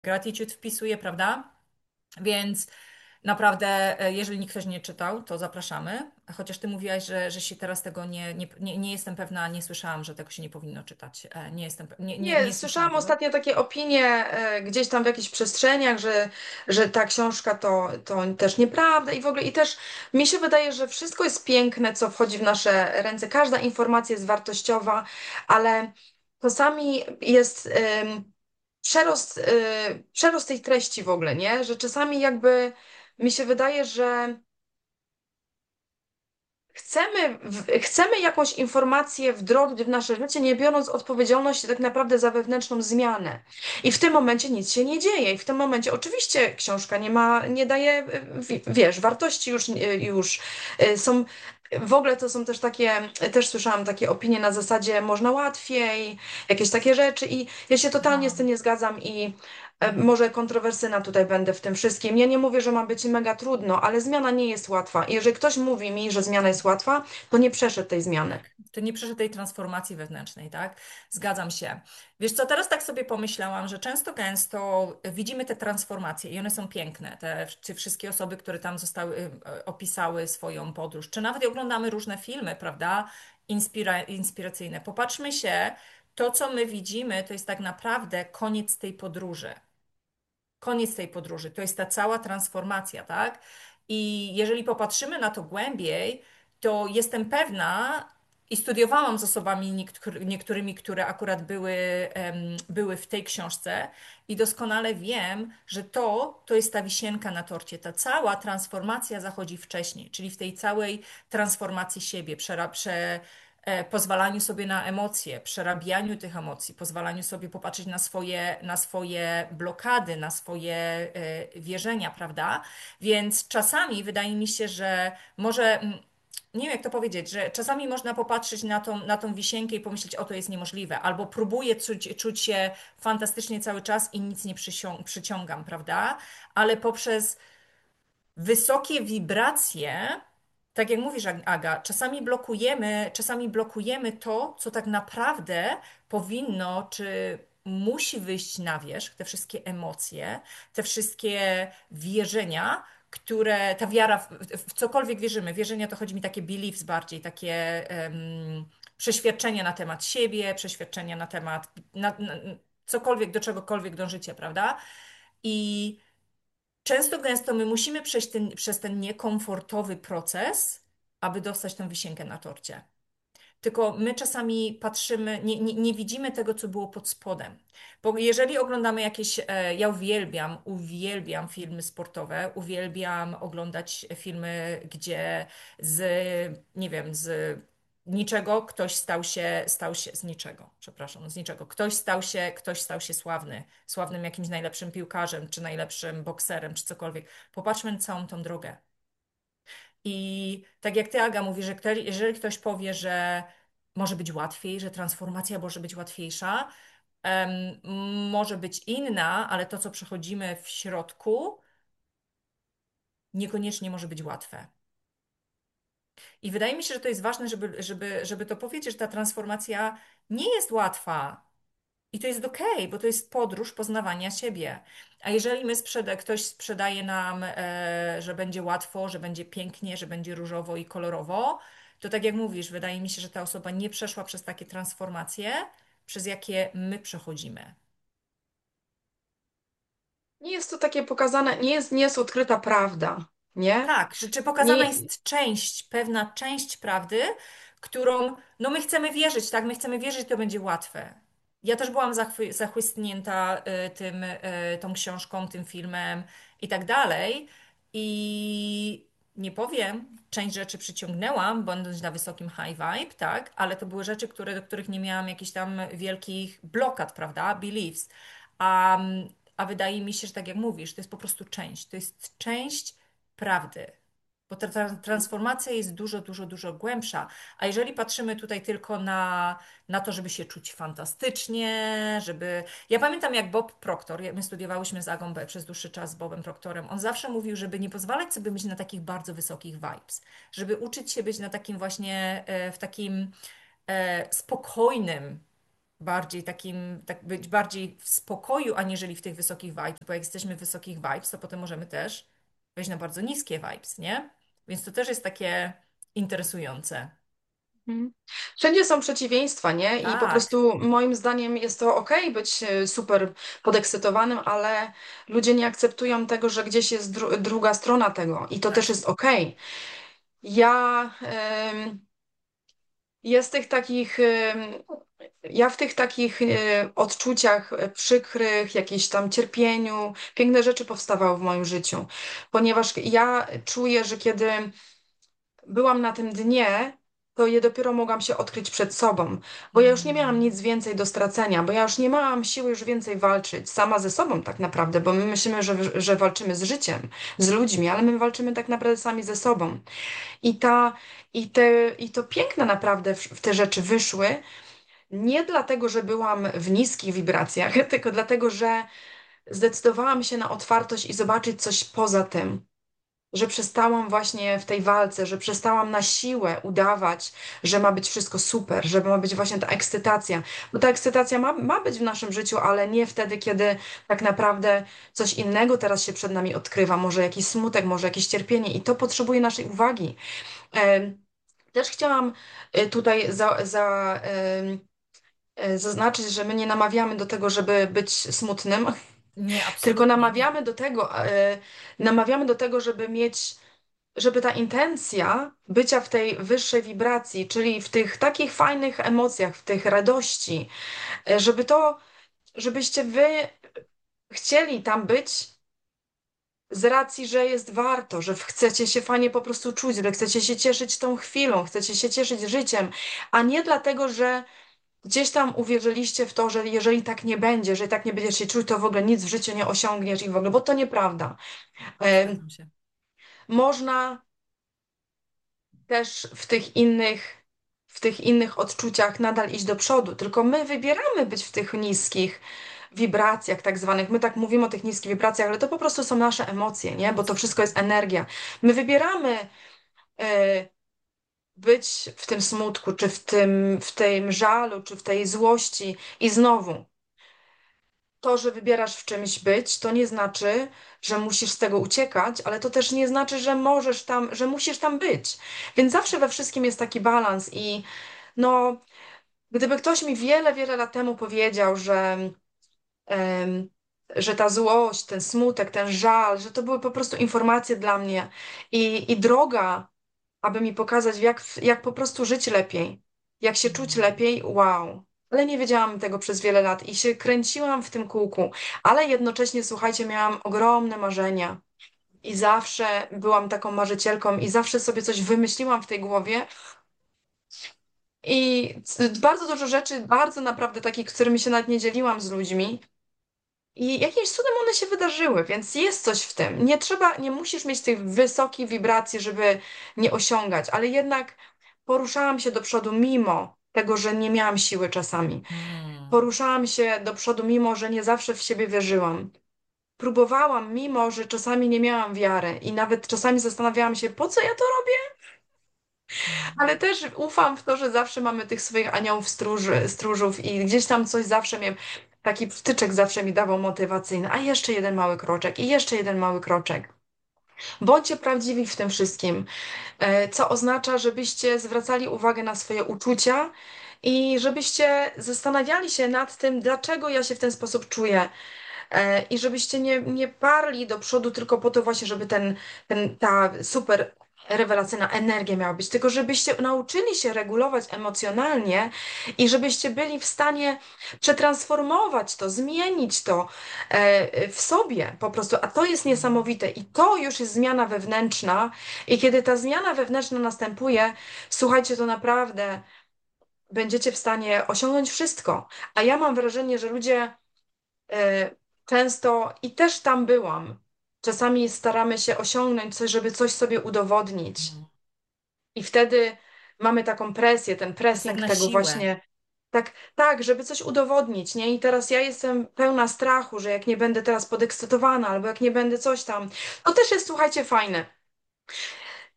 Gratitude wpisuje, prawda? Więc naprawdę, jeżeli ktoś nie czytał, to zapraszamy. Chociaż ty mówiłaś, że się teraz tego nie jestem pewna, nie słyszałam, że tego się nie powinno czytać. Nie jestem, Nie, nie słyszałam słyszałam tego. ostatnio takie opinie gdzieś tam w jakichś przestrzeniach, że ta książka to też nieprawda i w ogóle i też mi się wydaje, że wszystko jest piękne, co wchodzi w nasze ręce. Każda informacja jest wartościowa, ale czasami jest przerost tej treści w ogóle, nie? Że czasami jakby mi się wydaje, że chcemy jakąś informację wdrożyć w nasze życie, nie biorąc odpowiedzialności tak naprawdę za wewnętrzną zmianę. I w tym momencie nic się nie dzieje. I w tym momencie oczywiście książka nie daje, wiesz, wartości już są. W ogóle to są też takie, też słyszałam takie opinie na zasadzie można łatwiej, jakieś takie rzeczy i ja się totalnie z No. tym nie zgadzam i może kontrowersyjna tutaj będę w tym wszystkim. Ja nie mówię, że ma być mega trudno, ale zmiana nie jest łatwa. I jeżeli ktoś mówi mi, że zmiana jest łatwa, to nie przeszedł tej zmiany. Tak, to nie przeszedł tej transformacji wewnętrznej, tak? Zgadzam się. Wiesz co, teraz tak sobie pomyślałam, że często gęsto widzimy te transformacje i one są piękne. Te wszystkie osoby, które tam zostały, opisały swoją podróż, czy nawet oglądamy różne filmy, prawda? Inspiracyjne. Popatrzmy się, to co my widzimy, to jest tak naprawdę koniec tej podróży. Koniec tej podróży. To jest ta cała transformacja, tak? I jeżeli popatrzymy na to głębiej, to jestem pewna i studiowałam z osobami niektórymi, które akurat były w tej książce i doskonale wiem, że to jest ta wisienka na torcie. Ta cała transformacja zachodzi wcześniej, czyli w tej całej transformacji siebie, pozwalaniu sobie na emocje, przerabianiu tych emocji, pozwalaniu sobie popatrzeć na swoje blokady, na swoje wierzenia, prawda? Więc czasami wydaje mi się, że może. Nie wiem, jak to powiedzieć, że czasami można popatrzeć na tą wisienkę i pomyśleć, o to jest niemożliwe, albo próbuję czuć się fantastycznie cały czas i nic nie przyciągam, prawda? Ale poprzez wysokie wibracje, tak jak mówisz, Aga, czasami blokujemy to, co tak naprawdę powinno, czy musi wyjść na wierzch, te wszystkie emocje, te wszystkie wierzenia, ta wiara w cokolwiek wierzymy. Wierzenia to chodzi mi takie beliefs bardziej, takie przeświadczenia na temat siebie, przeświadczenia na temat cokolwiek, do czegokolwiek dążycie, prawda? I często gęsto my musimy przejść przez ten niekomfortowy proces, aby dostać tą wisienkę na torcie. Tylko my czasami patrzymy, nie widzimy tego, co było pod spodem. Bo jeżeli oglądamy ja uwielbiam filmy sportowe, uwielbiam oglądać filmy, gdzie nie wiem, z niczego z niczego, przepraszam, z niczego. Ktoś stał się sławnym jakimś najlepszym piłkarzem, czy najlepszym bokserem, czy cokolwiek. Popatrzmy na całą tą drogę. I tak jak ty, Aga, mówi, że jeżeli ktoś powie, że może być łatwiej, że transformacja może być łatwiejsza, em, może być inna, ale to, co przechodzimy w środku, niekoniecznie może być łatwe. I wydaje mi się, że to jest ważne, żeby to powiedzieć, że ta transformacja nie jest łatwa. I to jest okej, bo to jest podróż poznawania siebie. A jeżeli ktoś sprzedaje nam, że będzie łatwo, że będzie pięknie, że będzie różowo i kolorowo, to tak jak mówisz, wydaje mi się, że ta osoba nie przeszła przez takie transformacje, przez jakie my przechodzimy. Nie jest to takie pokazane, nie jest odkryta prawda, nie? Tak, czy pokazana Nie, jest pewna część prawdy, którą, no my chcemy wierzyć, tak? My chcemy wierzyć, to będzie łatwe. Ja też byłam zachłysnięta tą książką, tym filmem i tak dalej. I nie powiem, część rzeczy przyciągnęłam, będąc na wysokim high vibe, tak? Ale to były rzeczy, do których nie miałam jakichś tam wielkich blokad, prawda? Beliefs. A, a wydaje mi się, że tak jak mówisz, to jest po prostu część. To jest część prawdy. Bo ta transformacja jest dużo głębsza. A jeżeli patrzymy tutaj tylko na to, żeby się czuć fantastycznie, żeby. Ja pamiętam, jak Bob Proctor, my studiowałyśmy z Agą przez dłuższy czas z Bobem Proctorem, on zawsze mówił, żeby nie pozwalać sobie być na takich bardzo wysokich vibes, żeby uczyć się być na takim właśnie, w takim spokojnym bardziej takim, tak być bardziej w spokoju, aniżeli w tych wysokich vibes, bo jak jesteśmy w wysokich vibes, to potem możemy też wejść na bardzo niskie vibes, nie? Więc to też jest takie interesujące. Mhm. Wszędzie są przeciwieństwa, nie? I po Tak, prostu moim zdaniem jest to okej być super podekscytowanym, ale ludzie nie akceptują tego, że gdzieś jest druga strona tego i to też tak. jest okej. Ja, ja z tych takich, ja w tych takich odczuciach przykrych, jakiejś tam cierpieniu, piękne rzeczy powstawały w moim życiu, ponieważ ja czuję, że kiedy byłam na tym dnie, to je dopiero mogłam się odkryć przed sobą, bo ja już nie miałam Mm, nic więcej do stracenia, bo ja już nie miałam siły już więcej walczyć sama ze sobą tak naprawdę, bo my myślimy, że walczymy z życiem, z ludźmi, ale my walczymy tak naprawdę sami ze sobą. I ta, i to piękne naprawdę w te rzeczy wyszły, nie dlatego, że byłam w niskich wibracjach, tylko dlatego, że zdecydowałam się na otwartość i zobaczyć coś poza tym, że przestałam właśnie w tej walce, że przestałam na siłę udawać, że ma być wszystko super, że ma być właśnie ta ekscytacja. Bo ta ekscytacja ma być w naszym życiu, ale nie wtedy, kiedy tak naprawdę coś innego teraz się przed nami odkrywa. Może jakiś smutek, może jakieś cierpienie i to potrzebuje naszej uwagi. E, Też chciałam tutaj zaznaczyć, że my nie namawiamy do tego, żeby być smutnym, nie, tylko absolutnie nie. namawiamy do tego, żeby mieć żeby ta intencja bycia w tej wyższej wibracji, czyli w tych takich fajnych emocjach, w tych radości, żeby to, żebyście wy chcieli tam być z racji, że jest warto, że chcecie się fajnie po prostu czuć, że chcecie się cieszyć tą chwilą, chcecie się cieszyć życiem, a nie dlatego, że gdzieś tam uwierzyliście w to, że jeżeli tak nie będzie, że tak nie będziesz się czuć, to w ogóle nic w życiu nie osiągniesz i w ogóle, bo to nieprawda. E, Zgadzam się. Można też w tych innych odczuciach nadal iść do przodu, tylko my wybieramy być w tych niskich wibracjach tak zwanych. My tak mówimy o tych niskich wibracjach, ale to po prostu są nasze emocje, nie? Bo to Emocje, wszystko tak. jest energia. My wybieramy e, być w tym smutku, czy w tym żalu, czy w tej złości i znowu. To, że wybierasz w czymś być, to nie znaczy, że musisz z tego uciekać, ale to też nie znaczy, że możesz tam, że musisz tam być. Więc zawsze we wszystkim jest taki balans i no, gdyby ktoś mi wiele, wiele lat temu powiedział, em, że ta złość, ten smutek, ten żal, że to były po prostu informacje dla mnie i droga, aby mi pokazać, jak po prostu żyć lepiej, jak się czuć Mm, lepiej, wow. Ale nie wiedziałam tego przez wiele lat i się kręciłam w tym kółku, ale jednocześnie, słuchajcie, miałam ogromne marzenia i zawsze byłam taką marzycielką i zawsze sobie coś wymyśliłam w tej głowie i bardzo dużo rzeczy, bardzo naprawdę takich, którymi się nawet nie dzieliłam z ludźmi. I jakimś cudem one się wydarzyły, więc jest coś w tym. Nie trzeba, nie musisz mieć tych wysokich wibracji, żeby nie osiągać, ale jednak poruszałam się do przodu mimo tego, że nie miałam siły czasami. mm, Poruszałam się do przodu mimo, że nie zawsze w siebie wierzyłam. Próbowałam, mimo że czasami nie miałam wiary i nawet czasami zastanawiałam się, po co ja to robię, mm, ale też ufam w to, że zawsze mamy tych swoich aniołów stróżów i gdzieś tam coś zawsze miałem, taki wtyczek zawsze mi dawał motywacyjny, a jeszcze jeden mały kroczek i jeszcze jeden mały kroczek. Bądźcie prawdziwi w tym wszystkim, co oznacza, żebyście zwracali uwagę na swoje uczucia i żebyście zastanawiali się nad tym, dlaczego ja się w ten sposób czuję. I żebyście nie parli do przodu tylko po to właśnie, żeby ta super rewelacyjna energia miała być, tylko żebyście nauczyli się regulować emocjonalnie i żebyście byli w stanie przetransformować to, zmienić to w sobie po prostu. A to jest mm. niesamowite i to już jest zmiana wewnętrzna. I kiedy ta zmiana wewnętrzna następuje, słuchajcie, to naprawdę będziecie w stanie osiągnąć wszystko. A ja mam wrażenie, że ludzie często i też tam byłam. Czasami staramy się osiągnąć coś, żeby coś sobie udowodnić. Mm. I wtedy mamy taką presję, ten To jest tak pressing na tego siłę. właśnie, tak, żeby coś udowodnić, nie? I teraz ja jestem pełna strachu, że jak nie będę teraz podekscytowana, albo jak nie będę coś tam. To też jest, słuchajcie, fajne.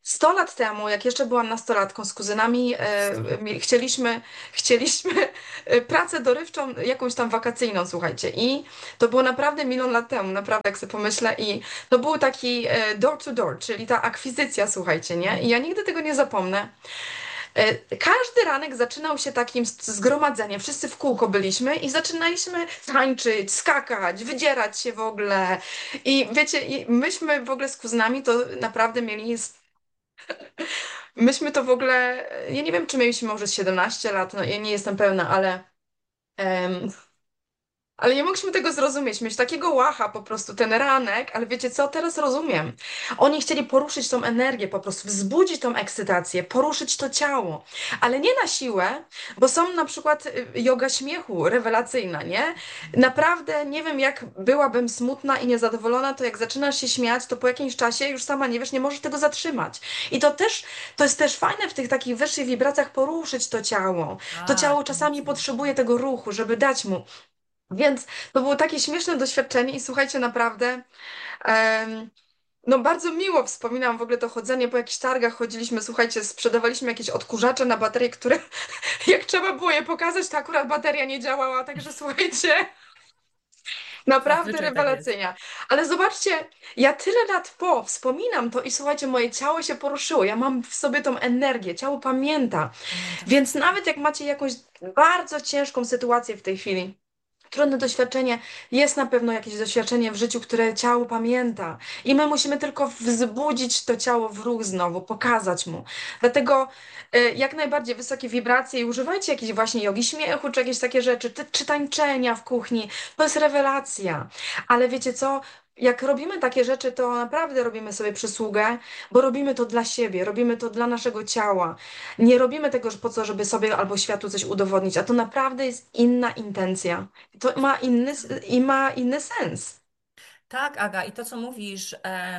100 lat temu, jak jeszcze byłam nastolatką z kuzynami, chcieliśmy pracę dorywczą, jakąś tam wakacyjną, słuchajcie. I to było naprawdę milion lat temu, naprawdę, jak sobie pomyślę. I to był taki door to door, czyli ta akwizycja, słuchajcie, nie? I Mhm. ja nigdy tego nie zapomnę. Każdy ranek zaczynał się takim zgromadzeniem. Wszyscy w kółko byliśmy i zaczynaliśmy tańczyć, skakać, wydzierać się w ogóle. I wiecie, i myśmy w ogóle z kuzynami to naprawdę mieli. Myśmy to w ogóle. Ja nie wiem, czy mieliśmy może z 17 lat, no ja nie jestem pełna, ale nie mogliśmy tego zrozumieć, mieć takiego łacha po prostu, ten ranek, ale wiecie co, teraz rozumiem. Oni chcieli poruszyć tą energię, po prostu wzbudzić tą ekscytację, poruszyć to ciało, ale nie na siłę, bo są na przykład joga śmiechu, rewelacyjna, nie? Naprawdę nie wiem, jak byłabym smutna i niezadowolona, to jak zaczynasz się śmiać, to po jakimś czasie już sama nie wiesz, nie możesz tego zatrzymać. I to też, to jest też fajne w tych takich wyższych wibracjach poruszyć to ciało. To Tak, ciało czasami emocje. potrzebuje tego ruchu, żeby dać mu. Więc to było takie śmieszne doświadczenie i słuchajcie, naprawdę, no bardzo miło wspominam w ogóle to chodzenie po jakichś targach, chodziliśmy, słuchajcie, sprzedawaliśmy jakieś odkurzacze na baterie, które jak trzeba było je pokazać, to akurat bateria nie działała, także słuchajcie, naprawdę Zazwyczaj tak jest. rewelacyjna. Ale zobaczcie, ja tyle lat po wspominam to i słuchajcie, moje ciało się poruszyło, ja mam w sobie tą energię, ciało pamięta, Pamięta więc wszystko. nawet jak macie jakąś bardzo ciężką sytuację w tej chwili, trudne doświadczenie, jest na pewno jakieś doświadczenie w życiu, które ciało pamięta. I my musimy tylko wzbudzić to ciało w ruch znowu, pokazać mu. Dlatego jak najbardziej wysokie wibracje i używajcie jakiejś właśnie jogi śmiechu, czy jakieś takie rzeczy, czy tańczenia w kuchni. To jest rewelacja. Ale wiecie co? Jak robimy takie rzeczy, to naprawdę robimy sobie przysługę, bo robimy to dla siebie, robimy to dla naszego ciała. Nie robimy tego po co, żeby sobie albo światu coś udowodnić, a to naprawdę jest inna intencja. To ma ma inny sens. Tak, Aga, i to, co mówisz,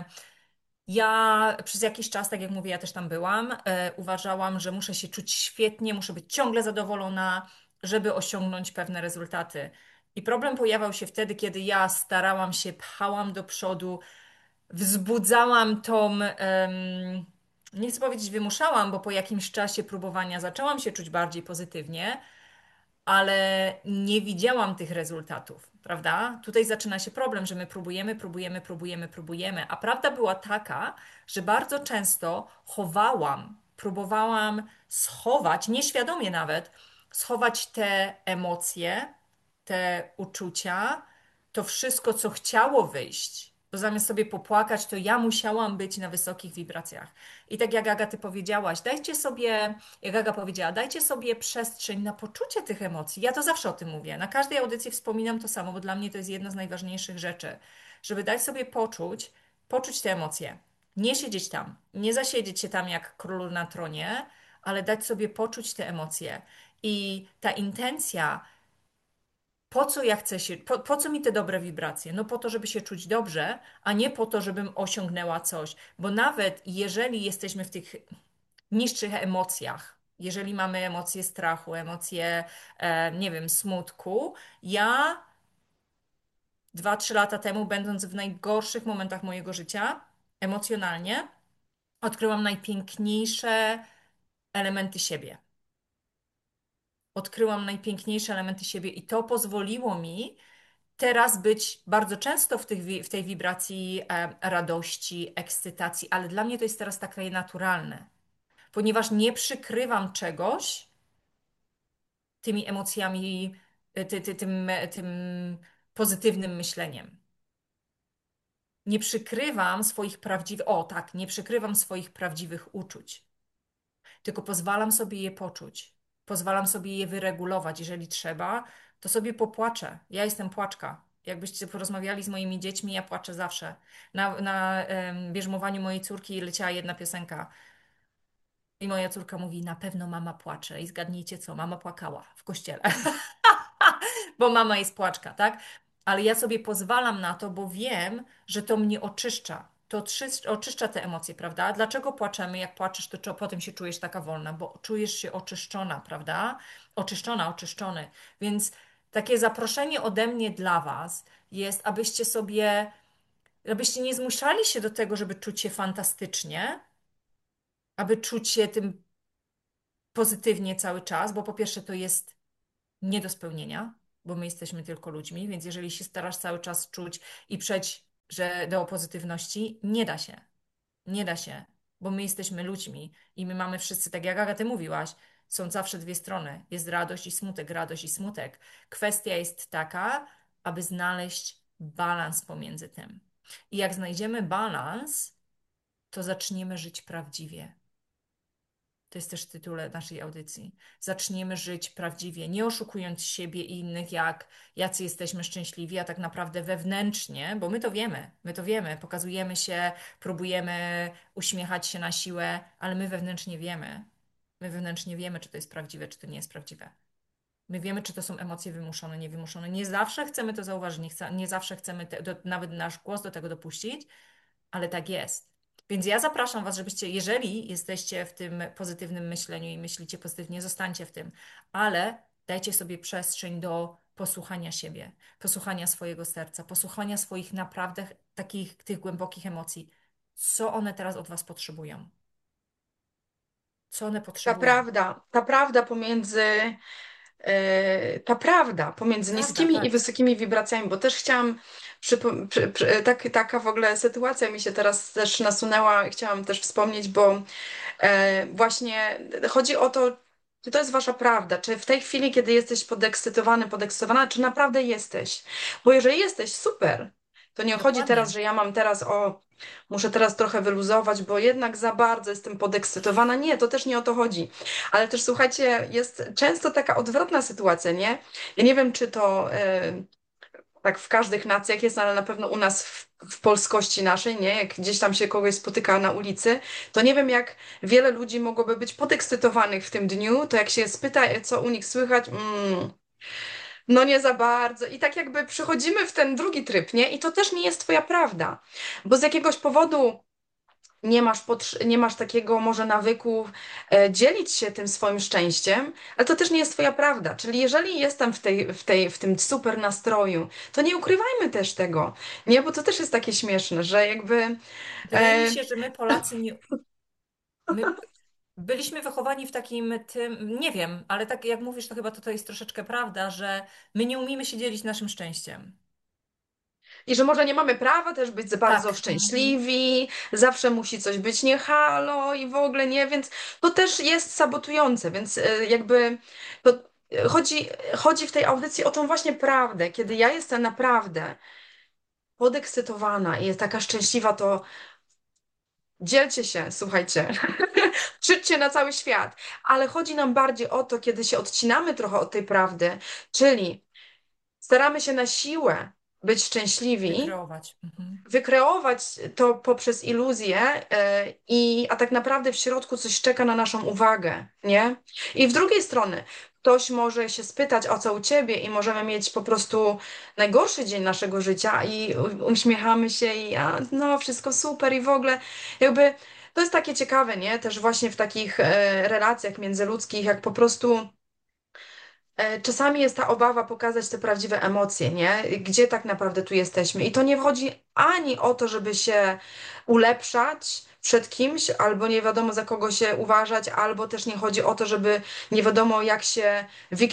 ja przez jakiś czas, tak jak mówię, ja też tam byłam, uważałam, że muszę się czuć świetnie, muszę być ciągle zadowolona, żeby osiągnąć pewne rezultaty. I problem pojawiał się wtedy, kiedy ja starałam się, pchałam do przodu, wzbudzałam tą, nie chcę powiedzieć wymuszałam, bo po jakimś czasie próbowania zaczęłam się czuć bardziej pozytywnie, ale nie widziałam tych rezultatów, prawda? Tutaj zaczyna się problem, że my próbujemy, a prawda była taka, że bardzo często próbowałam schować, nieświadomie nawet, schować te emocje, te uczucia, to wszystko, co chciało wyjść. Bo zamiast sobie popłakać, to ja musiałam być na wysokich wibracjach. I tak jak Aga, ty powiedziałaś, dajcie sobie, jak Aga powiedziała, dajcie sobie przestrzeń na poczucie tych emocji. Ja to zawsze o tym mówię. Na każdej audycji wspominam to samo, bo dla mnie to jest jedna z najważniejszych rzeczy, żeby dać sobie poczuć te emocje. Nie siedzieć tam, nie zasiedzieć się tam jak król na tronie, ale dać sobie poczuć te emocje. I ta intencja, po co ja chcę się, po co mi te dobre wibracje? No po to, żeby się czuć dobrze, a nie po to, żebym osiągnęła coś. Bo nawet jeżeli jesteśmy w tych niższych emocjach, jeżeli mamy emocje strachu, emocje, nie wiem, smutku, ja 2, 3 lata temu, będąc w najgorszych momentach mojego życia, emocjonalnie, odkryłam najpiękniejsze elementy siebie. Odkryłam najpiękniejsze elementy siebie i to pozwoliło mi teraz być bardzo często w tej wibracji radości, ekscytacji, ale dla mnie to jest teraz takie naturalne, ponieważ nie przykrywam czegoś tymi emocjami, tym pozytywnym myśleniem. Nie przykrywam swoich prawdziwych, o tak, nie przykrywam swoich prawdziwych uczuć, tylko pozwalam sobie je poczuć. Pozwalam sobie je wyregulować. Jeżeli trzeba, to sobie popłaczę. Ja jestem płaczka. Jakbyście porozmawiali z moimi dziećmi, ja płaczę zawsze. Na bierzmowaniu mojej córki leciała jedna piosenka. I moja córka mówi, na pewno mama płacze. I zgadnijcie co, mama płakała w kościele. Bo mama jest płaczka, tak? Ale ja sobie pozwalam na to, bo wiem, że to mnie oczyszcza. To oczyszcza te emocje, prawda? Dlaczego płaczemy? Jak płaczesz, to potem się czujesz taka wolna, bo czujesz się oczyszczona, prawda? Oczyszczona, oczyszczony. Więc takie zaproszenie ode mnie dla Was jest, abyście nie zmuszali się do tego, żeby czuć się fantastycznie, aby czuć się tym pozytywnie cały czas, bo po pierwsze to jest nie do spełnienia, bo my jesteśmy tylko ludźmi, więc jeżeli się starasz cały czas czuć i przejść, że do pozytywności, nie da się. Nie da się, bo my jesteśmy ludźmi i my mamy wszyscy, tak jak Aga, ty mówiłaś, są zawsze dwie strony. Jest radość i smutek, radość i smutek. Kwestia jest taka, aby znaleźć balans pomiędzy tym. I jak znajdziemy balans, to zaczniemy żyć prawdziwie. To jest też tytuł naszej audycji. Zaczniemy żyć prawdziwie, nie oszukując siebie i innych, jak jacy jesteśmy szczęśliwi, a tak naprawdę wewnętrznie, bo my to wiemy, pokazujemy się, próbujemy uśmiechać się na siłę, ale my wewnętrznie wiemy. My wewnętrznie wiemy, czy to jest prawdziwe, czy to nie jest prawdziwe. My wiemy, czy to są emocje wymuszone, niewymuszone. Nie zawsze chcemy to zauważyć, nie zawsze chcemy nawet nasz głos do tego dopuścić, ale tak jest. Więc ja zapraszam Was, żebyście, jeżeli jesteście w tym pozytywnym myśleniu i myślicie pozytywnie, zostańcie w tym, ale dajcie sobie przestrzeń do posłuchania siebie, posłuchania swojego serca, posłuchania swoich naprawdę takich, tych głębokich emocji. Co one teraz od Was potrzebują? Co one potrzebują? Ta prawda pomiędzy Prawda, niskimi i tak. wysokimi wibracjami, bo też chciałam, taka w ogóle sytuacja mi się teraz też nasunęła, chciałam też wspomnieć, bo właśnie chodzi o to, czy to jest wasza prawda, czy w tej chwili, kiedy jesteś podekscytowany, podekscytowana, czy naprawdę jesteś. Bo jeżeli jesteś, super. To nie chodzi teraz, Dokładnie. że ja mam teraz muszę teraz trochę wyluzować, bo jednak za bardzo jestem podekscytowana. Nie, to też nie o to chodzi. Ale też słuchajcie, jest często taka odwrotna sytuacja, nie? Ja nie wiem, czy to tak w każdych nacjach jest, ale na pewno u nas w polskości naszej, nie? Jak gdzieś tam się kogoś spotyka na ulicy, to nie wiem, jak wiele ludzi mogłoby być podekscytowanych w tym dniu, to jak się spyta, co u nich słychać, no nie za bardzo. I tak jakby przychodzimy w ten drugi tryb, nie? I to też nie jest twoja prawda, bo z jakiegoś powodu nie masz takiego może nawyku dzielić się tym swoim szczęściem, ale to też nie jest twoja prawda. Czyli jeżeli jestem w tym super nastroju, to nie ukrywajmy też tego, nie? Bo to też jest takie śmieszne, że jakby Wydaje mi e, się, że my Polacy nie, my byliśmy wychowani w takim tym, nie wiem, ale tak jak mówisz, to chyba to jest troszeczkę prawda, że my nie umiemy się dzielić naszym szczęściem. i że może nie mamy prawa też być za bardzo Tak. Mhm. szczęśliwi, zawsze musi coś być nie halo i w ogóle nie, więc to też jest sabotujące, więc jakby to chodzi w tej audycji o tą właśnie prawdę, kiedy ja jestem naprawdę podekscytowana i jest taka szczęśliwa, to dzielcie się, słuchajcie, krzyczcie na cały świat. Ale chodzi nam bardziej o to, kiedy się odcinamy trochę od tej prawdy, czyli staramy się na siłę być szczęśliwi, Wykreować. Mhm. wykreować to poprzez iluzję, a tak naprawdę w środku coś czeka na naszą uwagę, nie? I w drugiej strony ktoś może się spytać, o co u ciebie i możemy mieć po prostu najgorszy dzień naszego życia i uśmiechamy się i no wszystko super i w ogóle jakby to jest takie ciekawe, nie? Też właśnie w takich relacjach międzyludzkich, jak po prostu czasami jest ta obawa pokazać te prawdziwe emocje, nie? Gdzie tak naprawdę tu jesteśmy. I to nie chodzi ani o to, żeby się ulepszać przed kimś, albo nie wiadomo za kogo się uważać, albo też nie chodzi o to, żeby nie wiadomo jak się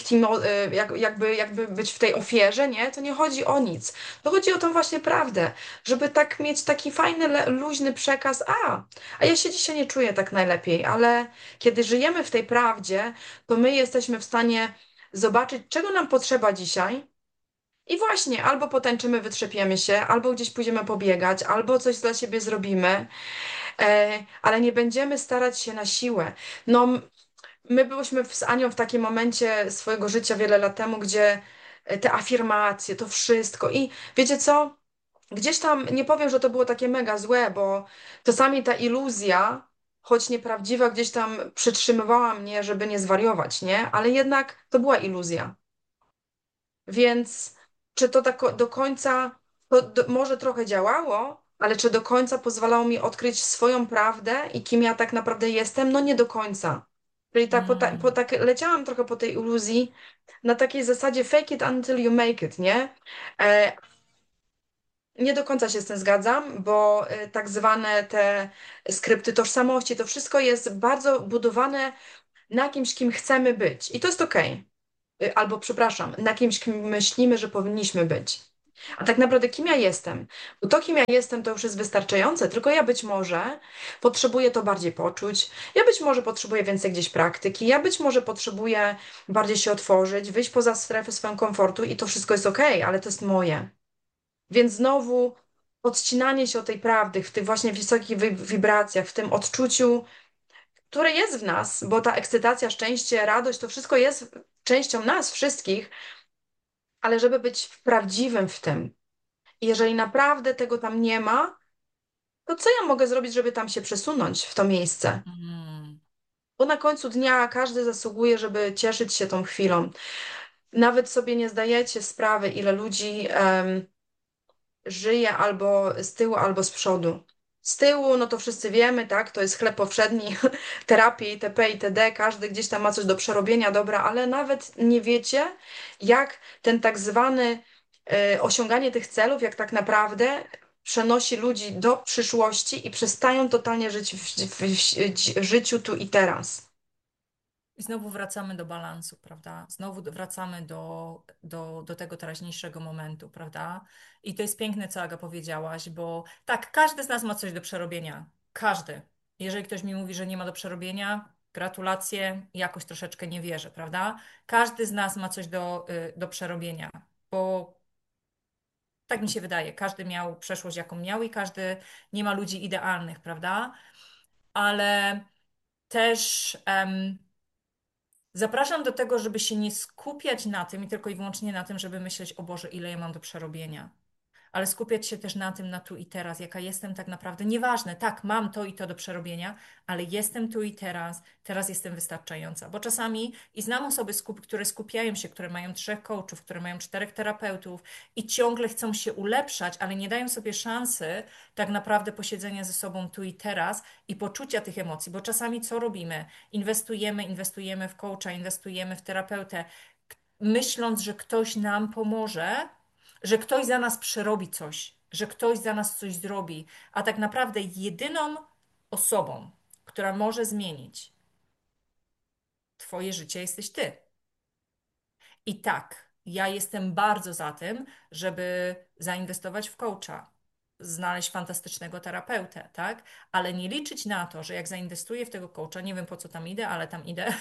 jakby być w tej ofierze, nie? To nie chodzi o nic. To chodzi o tą właśnie prawdę, żeby tak mieć taki fajny, luźny przekaz, a ja się dzisiaj nie czuję tak najlepiej, ale kiedy żyjemy w tej prawdzie, to my jesteśmy w stanie zobaczyć, czego nam potrzeba dzisiaj. I właśnie, albo potańczymy, wytrzepiemy się, albo gdzieś pójdziemy pobiegać, albo coś dla siebie zrobimy, ale nie będziemy starać się na siłę. No, my byłyśmy z Anią w takim momencie swojego życia wiele lat temu, gdzie te afirmacje, to wszystko. I wiecie co? Gdzieś tam, nie powiem, że to było takie mega złe, bo czasami ta iluzja, choć nieprawdziwa, gdzieś tam przytrzymywała mnie, żeby nie zwariować, nie? Ale jednak to była iluzja. Więc czy to tak do końca, może trochę działało, ale czy do końca pozwalało mi odkryć swoją prawdę i kim ja tak naprawdę jestem? No nie do końca. Czyli tak, Mm. tak leciałam trochę po tej iluzji na takiej zasadzie fake it until you make it, nie? E, Nie do końca się z tym zgadzam, bo tak zwane te skrypty tożsamości, to wszystko jest bardzo budowane na kimś, kim chcemy być. I to jest okej. Albo przepraszam, na kimś, kim myślimy, że powinniśmy być. A tak naprawdę kim ja jestem? Bo to, kim ja jestem, to już jest wystarczające, tylko ja być może potrzebuję to bardziej poczuć, ja być może potrzebuję więcej gdzieś praktyki, ja być może potrzebuję bardziej się otworzyć, wyjść poza strefę swojego komfortu i to wszystko jest okej, ale to jest moje. Więc znowu odcinanie się od tej prawdy w tych właśnie wysokich wibracjach, w tym odczuciu, które jest w nas, bo ta ekscytacja, szczęście, radość, to wszystko jest częścią nas wszystkich, ale żeby być prawdziwym w tym. I jeżeli naprawdę tego tam nie ma, to co ja mogę zrobić, żeby tam się przesunąć w to miejsce? Mm. Bo na końcu dnia każdy zasługuje, żeby cieszyć się tą chwilą. Nawet sobie nie zdajecie sprawy, ile ludzi żyje albo z tyłu, albo z przodu. Z tyłu, no to wszyscy wiemy, tak, to jest chleb powszedni, terapie itp. itd. Każdy gdzieś tam ma coś do przerobienia, dobra, ale nawet nie wiecie, jak ten tak zwany osiąganie tych celów, jak tak naprawdę przenosi ludzi do przyszłości i przestają totalnie żyć w życiu tu i teraz. I znowu wracamy do balansu, prawda? Znowu wracamy do tego teraźniejszego momentu, prawda? I to jest piękne, co Aga powiedziałaś, bo tak, każdy z nas ma coś do przerobienia. Każdy. Jeżeli ktoś mi mówi, że nie ma do przerobienia, gratulacje, jakoś troszeczkę nie wierzę, prawda? Każdy z nas ma coś do przerobienia, bo tak mi się wydaje. Każdy miał przeszłość, jaką miał i każdy nie ma ludzi idealnych, prawda? Ale też. Zapraszam do tego, żeby się nie skupiać na tym i tylko i wyłącznie na tym, żeby myśleć, o Boże, ile ja mam do przerobienia. Ale skupiać się też na tym, na tu i teraz, jaka jestem tak naprawdę. Nieważne, tak, mam to i to do przerobienia, ale jestem tu i teraz, teraz jestem wystarczająca. Bo czasami i znam osoby, które skupiają się, które mają 3 coachów, które mają 4 terapeutów i ciągle chcą się ulepszać, ale nie dają sobie szansy tak naprawdę posiedzenia ze sobą tu i teraz i poczucia tych emocji. Bo czasami co robimy? Inwestujemy w coacha, inwestujemy w terapeutę, myśląc, że ktoś nam pomoże, że ktoś za nas przerobi coś, że ktoś za nas coś zrobi, a tak naprawdę jedyną osobą, która może zmienić Twoje życie, jesteś Ty. I tak, ja jestem bardzo za tym, żeby zainwestować w coacha, znaleźć fantastycznego terapeutę, tak? Ale nie liczyć na to, że jak zainwestuję w tego coacha, nie wiem po co tam idę, ale tam idę,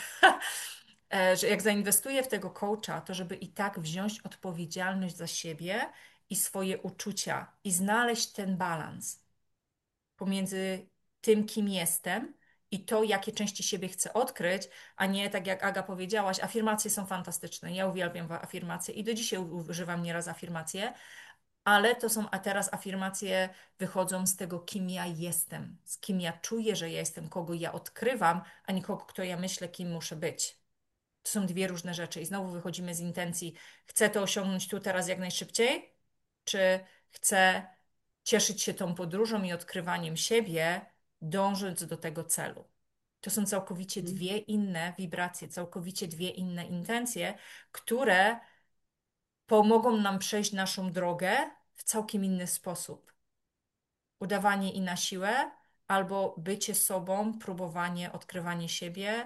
że jak zainwestuję w tego coacha, to żeby i tak wziąć odpowiedzialność za siebie i swoje uczucia i znaleźć ten balans pomiędzy tym, kim jestem i to, jakie części siebie chcę odkryć, a nie tak jak Aga powiedziałaś, afirmacje są fantastyczne. Ja uwielbiam afirmacje i do dzisiaj używam nieraz afirmacje, ale to są, a teraz afirmacje wychodzą z tego, kim ja jestem, z kim ja czuję, że ja jestem, kogo ja odkrywam, a nie kogo, kto ja myślę, kim muszę być. To są dwie różne rzeczy i znowu wychodzimy z intencji, chcę to osiągnąć tu teraz jak najszybciej, czy chcę cieszyć się tą podróżą i odkrywaniem siebie, dążąc do tego celu. To są całkowicie dwie inne wibracje, całkowicie dwie inne intencje, które pomogą nam przejść naszą drogę w całkiem inny sposób. Udawanie i na siłę, albo bycie sobą, próbowanie, odkrywanie siebie,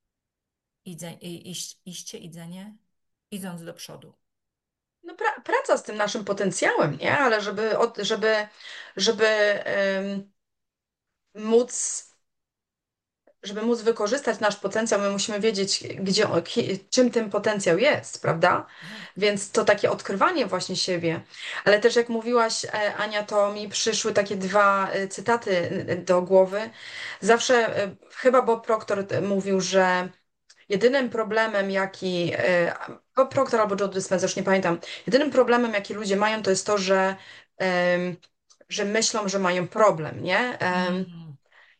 iście, idzenie, idąc do przodu. No praca z tym naszym potencjałem, nie? Ale żeby móc żeby móc wykorzystać nasz potencjał, my musimy wiedzieć, czym ten potencjał jest, prawda? Tak. Więc to takie odkrywanie właśnie siebie. Ale też jak mówiłaś, Ania, to mi przyszły takie dwa cytaty do głowy. Zawsze chyba Bob Proctor mówił, że jedynym problemem, jaki Bob Proctor albo Joe Dispenza, już nie pamiętam, jedynym problemem, jaki ludzie mają, to jest to, że myślą, że mają problem, nie? Mm.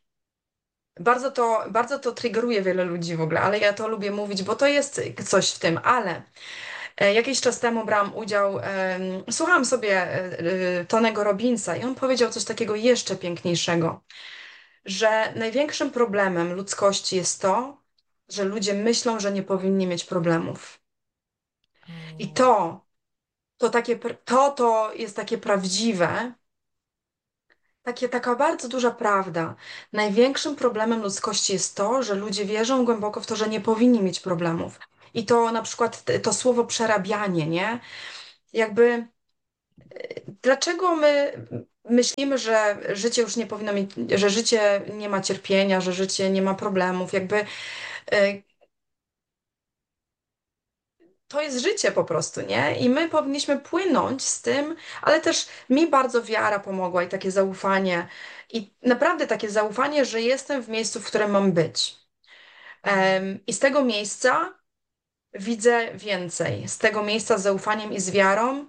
Bardzo to triggeruje wiele ludzi w ogóle, ale ja to lubię mówić, bo to jest coś w tym, ale jakiś czas temu brałam udział, słuchałam sobie Tonego Robbinsa i on powiedział coś takiego jeszcze piękniejszego, że największym problemem ludzkości jest to, że ludzie myślą, że nie powinni mieć problemów. I O. to to jest takie prawdziwe, taka bardzo duża prawda. Największym problemem ludzkości jest to, że ludzie wierzą głęboko w to, że nie powinni mieć problemów. I to na przykład to słowo przerabianie, nie? Jakby dlaczego my myślimy, że życie już nie powinno mieć, że życie nie ma cierpienia, że życie nie ma problemów? Jakby to jest życie po prostu, nie? I my powinniśmy płynąć z tym, ale też mi bardzo wiara pomogła i takie zaufanie. I naprawdę takie zaufanie, że jestem w miejscu, w którym mam być. Mm. I z tego miejsca widzę więcej. Z tego miejsca z zaufaniem i z wiarą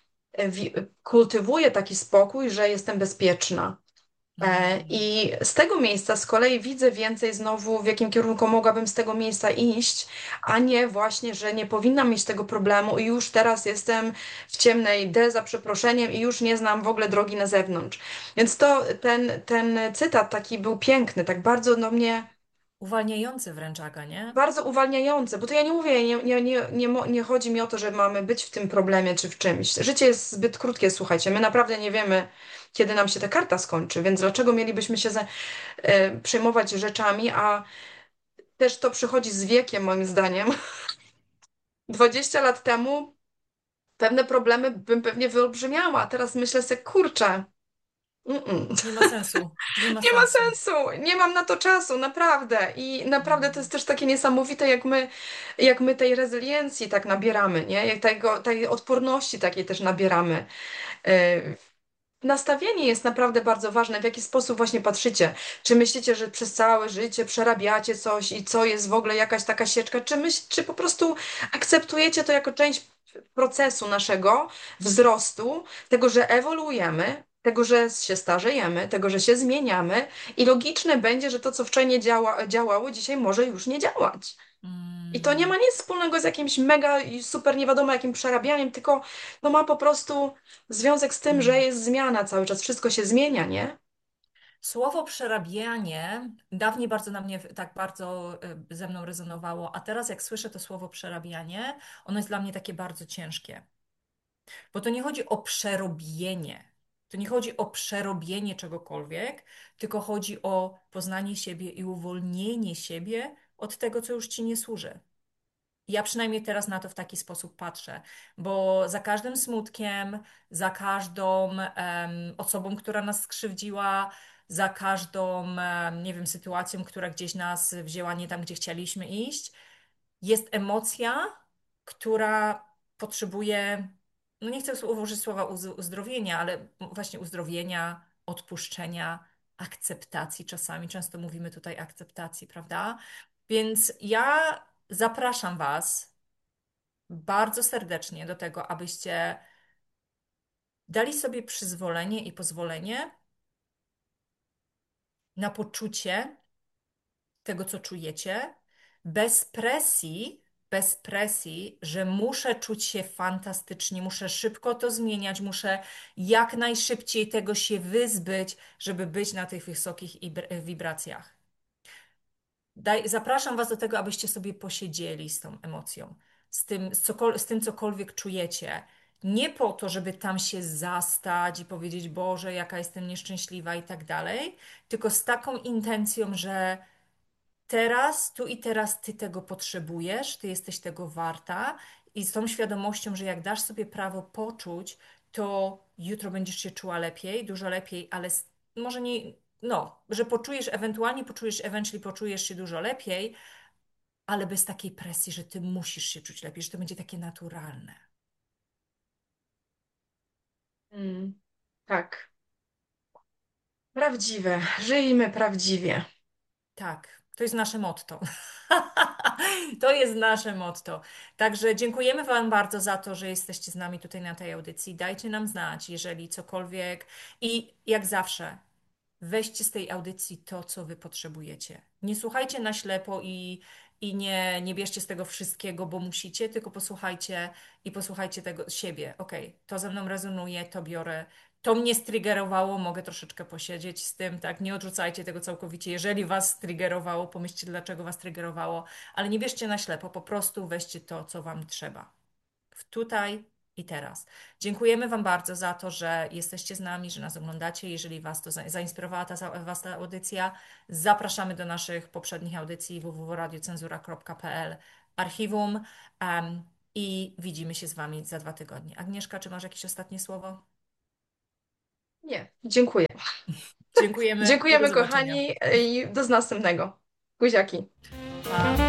kultywuję taki spokój, że jestem bezpieczna. Mm. I z tego miejsca z kolei widzę więcej znowu, w jakim kierunku mogłabym z tego miejsca iść, a nie właśnie, że nie powinnam mieć tego problemu i już teraz jestem w ciemnej D za przeproszeniem i już nie znam w ogóle drogi na zewnątrz. Więc ten cytat taki był piękny, tak bardzo do mnie Uwalniający wręcz, Aga, nie? bardzo uwalniające, bo to ja nie mówię, nie chodzi mi o to, że mamy być w tym problemie czy w czymś. Życie jest zbyt krótkie, słuchajcie, my naprawdę nie wiemy, kiedy nam się ta karta skończy, więc dlaczego mielibyśmy się przejmować rzeczami, a też to przychodzi z wiekiem, moim zdaniem. 20 lat temu pewne problemy bym pewnie wyolbrzymiała, a teraz myślę sobie, kurczę, mm-mm. Nie ma sensu. Nie ma Nie ma sensu. sensu, nie mam na to czasu, naprawdę. I naprawdę to Mm. jest też takie niesamowite, jak my tej rezyliencji tak nabieramy, nie? Jak tej odporności takiej też nabieramy. Yy, Nastawienie jest naprawdę bardzo ważne, w jaki sposób właśnie patrzycie. Czy myślicie, że przez całe życie przerabiacie coś i co jest w ogóle jakaś taka sieczka, czy po prostu akceptujecie to jako część procesu naszego wzrostu, tego, że ewoluujemy, tego, że się starzejemy, tego, że się zmieniamy i logiczne będzie, że to, co wczoraj nie działało, dzisiaj może już nie działać. I to nie Mm. ma nic wspólnego z jakimś mega i super nie wiadomo jakim przerabianiem, tylko no ma po prostu związek z tym, że Mm. jest zmiana cały czas, wszystko się zmienia, nie? Słowo przerabianie dawniej bardzo na mnie tak bardzo ze mną rezonowało, a teraz jak słyszę to słowo przerabianie, ono jest dla mnie takie bardzo ciężkie. Bo to nie chodzi o przerobienie. To nie chodzi o przerobienie czegokolwiek, tylko chodzi o poznanie siebie i uwolnienie siebie od tego, co już ci nie służy. Ja przynajmniej teraz na to w taki sposób patrzę, bo za każdym smutkiem, za każdą osobą, która nas skrzywdziła, za każdą, nie wiem, sytuacją, która gdzieś nas wzięła nie tam, gdzie chcieliśmy iść, jest emocja, która potrzebuje, no nie chcę użyć słowa uzdrowienia, ale właśnie uzdrowienia, odpuszczenia, akceptacji czasami. Często mówimy tutaj akceptacji, prawda? Więc ja zapraszam Was bardzo serdecznie do tego, abyście dali sobie przyzwolenie i pozwolenie na poczucie tego, co czujecie, bez presji, że muszę czuć się fantastycznie, muszę szybko to zmieniać, muszę jak najszybciej tego się wyzbyć, żeby być na tych wysokich wibracjach. Zapraszam Was do tego, abyście sobie posiedzieli z tą emocją, z tym cokolwiek czujecie. Nie po to, żeby tam się zastać i powiedzieć, Boże, jaka jestem nieszczęśliwa i tak dalej, tylko z taką intencją, że teraz, tu i teraz ty tego potrzebujesz, ty jesteś tego warta i z tą świadomością, że jak dasz sobie prawo poczuć, to jutro będziesz się czuła lepiej, dużo lepiej, ale może nie, no, że poczujesz, eventually poczujesz się dużo lepiej, ale bez takiej presji, że ty musisz się czuć lepiej, że to będzie takie naturalne. Mm, tak. Prawdziwe. Żyjmy prawdziwie. Tak, to jest nasze motto. To jest nasze motto. Także dziękujemy Wam bardzo za to, że jesteście z nami tutaj na tej audycji. Dajcie nam znać, jeżeli cokolwiek. I jak zawsze, weźcie z tej audycji to, co Wy potrzebujecie. Nie słuchajcie na ślepo i nie bierzcie z tego wszystkiego, bo musicie, tylko posłuchajcie i posłuchajcie tego siebie. Okej, to ze mną rezonuje, to biorę. To mnie striggerowało, mogę troszeczkę posiedzieć z tym, tak? Nie odrzucajcie tego całkowicie. Jeżeli was striggerowało, pomyślcie, dlaczego was triggerowało, ale nie bierzcie na ślepo, po prostu weźcie to, co wam trzeba. Tutaj i teraz. Dziękujemy Wam bardzo za to, że jesteście z nami, że nas oglądacie. Jeżeli Was to zainspirowała Was ta audycja, zapraszamy do naszych poprzednich audycji www.radiocenzura.pl archiwum i widzimy się z Wami za 2 tygodnie. Agnieszka, czy masz jakieś ostatnie słowo? Nie, dziękuję. Dziękujemy, do Dziękujemy, zobaczenia. kochani, i do następnego. Buziaki. Pa.